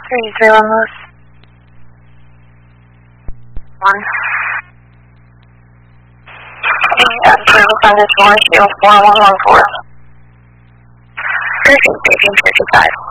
33 Los. 1. Approval funded 4114. 13, 55.